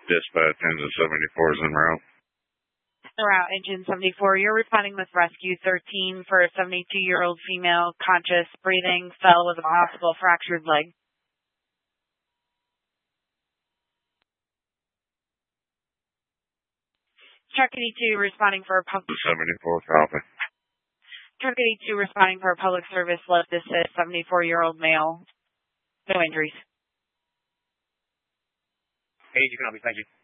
Dispatch engine 74 is en route. En route, engine 74. You're responding with rescue 13 for a 72-year-old female, conscious, breathing, fell with a possible fractured leg. Truck 82 responding for a public... 74, copy. Truck 82 responding for a public service left assist, 74-year-old male. No injuries. Hey, you can help me, thank you.